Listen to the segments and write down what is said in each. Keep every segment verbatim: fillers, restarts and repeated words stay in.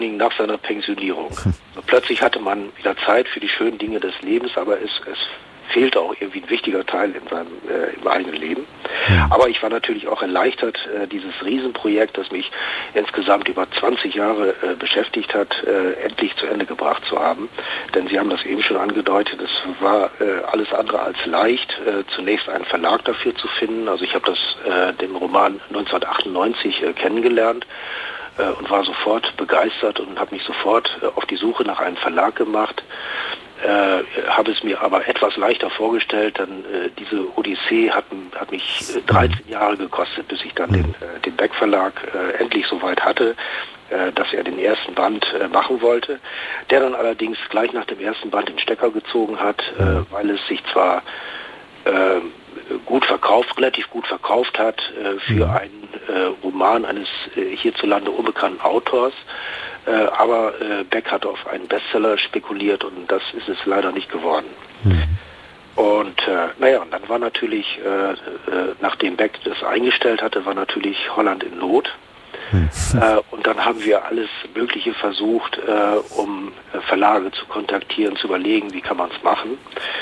nach seiner Pensionierung. So, plötzlich hatte man wieder Zeit für die schönen Dinge des Lebens, aber es, es fehlte auch irgendwie ein wichtiger Teil in seinem äh, im eigenen Leben. Ja. Aber ich war natürlich auch erleichtert, äh, dieses Riesenprojekt, das mich insgesamt über zwanzig Jahre äh, beschäftigt hat, äh, endlich zu Ende gebracht zu haben. Denn Sie haben das eben schon angedeutet, es war äh, alles andere als leicht, äh, zunächst einen Verlag dafür zu finden. Also ich habe das äh, den Roman neunzehnhundertachtundneunzig äh, kennengelernt äh, und war sofort begeistert und habe mich sofort äh, auf die Suche nach einem Verlag gemacht. Äh, habe es mir aber etwas leichter vorgestellt, denn äh, diese Odyssee hat, hat mich äh, dreizehn Jahre gekostet, bis ich dann den, äh, den Beck Verlag äh, endlich so weit hatte, äh, dass er den ersten Band äh, machen wollte, der dann allerdings gleich nach dem ersten Band den Stecker gezogen hat, äh, weil es sich zwar äh, gut verkauft, relativ gut verkauft hat äh, für einen äh, Roman eines äh, hierzulande unbekannten Autors, Äh, aber äh, Beck hatte auf einen Bestseller spekuliert und das ist es leider nicht geworden. Mhm. Und äh, naja, und dann war natürlich, äh, äh, nachdem Beck das eingestellt hatte, war natürlich Holland in Not. Mhm. Äh, und dann haben wir alles Mögliche versucht, äh, um äh, Verlage zu kontaktieren, zu überlegen, wie kann man es machen.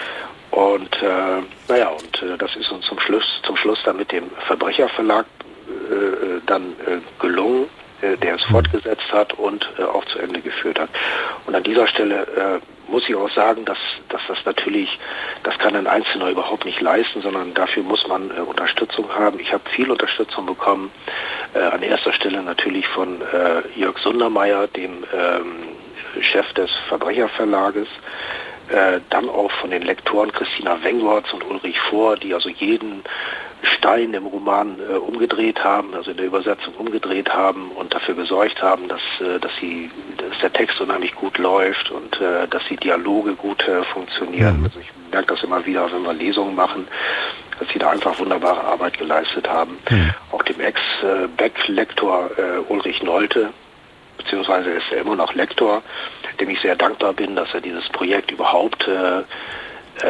Und äh, naja, und äh, das ist uns zum Schluss, zum Schluss dann mit dem Verbrecherverlag äh, dann äh, gelungen, der es fortgesetzt hat und äh, auch zu Ende geführt hat. Und an dieser Stelle äh, muss ich auch sagen, dass, dass das natürlich, das kann ein Einzelner überhaupt nicht leisten, sondern dafür muss man äh, Unterstützung haben. Ich habe viel Unterstützung bekommen, äh, an erster Stelle natürlich von äh, Jörg Sundermeier, dem ähm, Chef des Verbrecherverlages, äh, dann auch von den Lektoren Christina Wengworts und Ulrich Vohr, die also jeden Stein im Roman äh, umgedreht haben, also in der Übersetzung umgedreht haben und dafür gesorgt haben, dass, äh, dass, sie, dass der Text unheimlich gut läuft und äh, dass die Dialoge gut äh, funktionieren. Mhm. Also ich merke das immer wieder, wenn wir Lesungen machen, dass sie da einfach wunderbare Arbeit geleistet haben. Mhm. Auch dem Ex-Beck-Lektor äh, Ulrich Nolte, beziehungsweise ist er immer noch Lektor, dem ich sehr dankbar bin, dass er dieses Projekt überhaupt äh, Äh,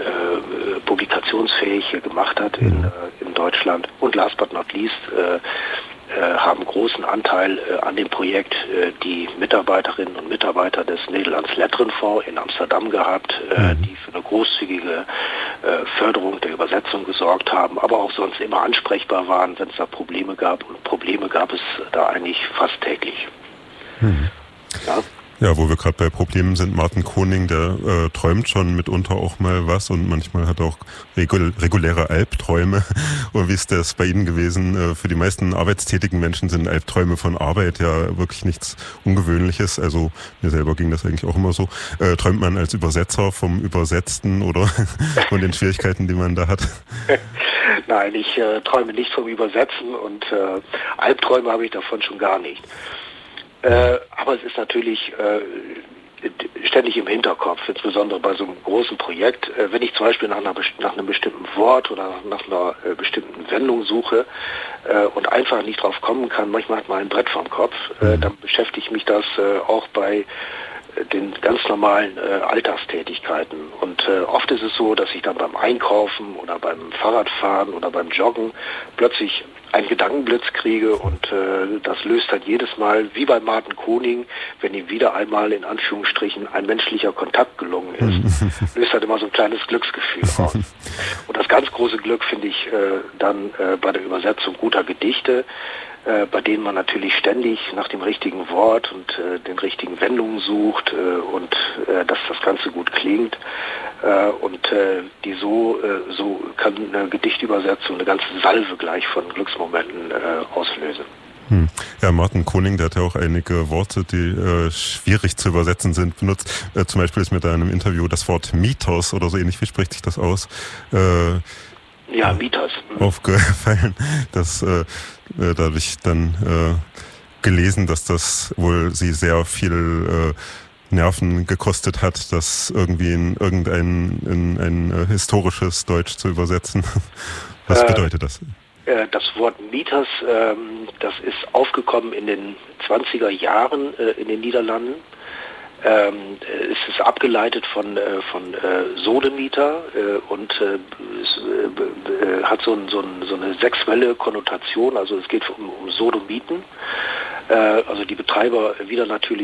äh, publikationsfähig gemacht hat in, äh, in Deutschland. Und last but not least äh, äh, haben großen Anteil äh, an dem Projekt äh, die Mitarbeiterinnen und Mitarbeiter des Nederlands Letterenfonds in Amsterdam gehabt, äh, die für eine großzügige äh, Förderung der Übersetzung gesorgt haben, aber auch sonst immer ansprechbar waren, wenn es da Probleme gab. Und Probleme gab es da eigentlich fast täglich. Mhm. Ja. Ja, wo wir gerade bei Problemen sind, Martin Koning, der äh, träumt schon mitunter auch mal was und manchmal hat auch regul- reguläre Albträume. Und wie ist das bei Ihnen gewesen? Äh, für die meisten arbeitstätigen Menschen sind Albträume von Arbeit ja wirklich nichts Ungewöhnliches. Also mir selber ging das eigentlich auch immer so. Äh, träumt man als Übersetzer vom Übersetzten oder von den Schwierigkeiten, die man da hat? Nein, ich äh, träume nicht vom Übersetzen und äh, Albträume habe ich davon schon gar nicht. Äh, aber es ist natürlich äh, ständig im Hinterkopf, insbesondere bei so einem großen Projekt. Äh, wenn ich zum Beispiel nach, einer, nach einem bestimmten Wort oder nach einer äh, bestimmten Wendung suche äh, und einfach nicht drauf kommen kann, manchmal hat man ein Brett vorm Kopf, äh, dann beschäftigt mich das äh, auch bei den ganz normalen äh, Alltagstätigkeiten. Und äh, oft ist es so, dass ich dann beim Einkaufen oder beim Fahrradfahren oder beim Joggen plötzlich einen Gedankenblitz kriege und äh, das löst dann jedes Mal, wie bei Martin Koning, wenn ihm wieder einmal in Anführungsstrichen ein menschlicher Kontakt gelungen ist, löst dann immer so ein kleines Glücksgefühl aus. Und das ganz große Glück finde ich äh, dann äh, bei der Übersetzung guter Gedichte, äh, bei denen man natürlich ständig nach dem richtigen Wort und äh, den richtigen Wendungen sucht äh, und äh, dass das Ganze gut klingt. Äh, und äh, die so, äh, so kann eine Gedichtübersetzung eine ganze Salve gleich von Glücksmomenten äh, auslösen. Hm. Ja, Martin Koning, der hat ja auch einige Worte, die äh, schwierig zu übersetzen sind, benutzt. Äh, zum Beispiel ist mir da in einem Interview das Wort Mythos oder so ähnlich, wie spricht sich das aus? Äh, ja, Mythos. Aufgefallen, dass äh, dadurch dann äh, gelesen, dass das wohl sie sehr viel äh, Nerven gekostet hat, das irgendwie in irgendein in ein äh, historisches Deutsch zu übersetzen. Was äh, bedeutet das? Das Wort Mythos, ähm, das ist aufgekommen in den zwanziger Jahren äh, in den Niederlanden. Ähm, es ist abgeleitet von, äh, von äh, Sodomieter äh, und äh, es äh, hat so, ein, so, ein, so eine sexuelle Konnotation, also es geht um, um Sodomiten, äh, also die Betreiber wieder natürlich